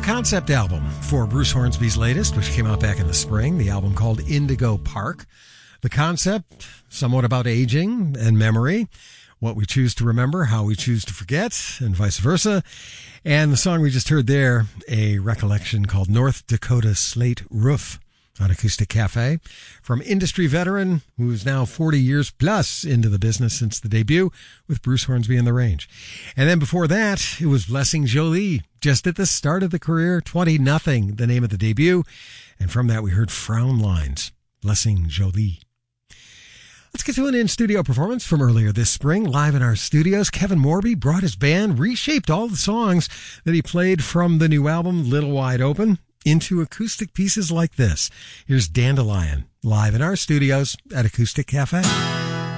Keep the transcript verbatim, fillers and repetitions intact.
concept album for Bruce Hornsby's latest, which came out back in the spring, the album called Indigo Park. The concept, somewhat about aging and memory, what we choose to remember, how we choose to forget, and vice versa. And the song we just heard there, a recollection called North Dakota Slate Roof on Acoustic Cafe, from industry veteran who's now forty years plus into the business since the debut with Bruce Hornsby and the Range. And then before that, it was Blessing Jolie, just at the start of the career, twenty nothing, the name of the debut. And from that, we heard Frown Lines, Blessing Jolie. Let's get to an in-studio performance from earlier this spring. Live in our studios, Kevin Morby brought his band, reshaped all the songs that he played from the new album, Little Wide Open, into acoustic pieces like this. Here's Dandelion, live in our studios at Acoustic Cafe.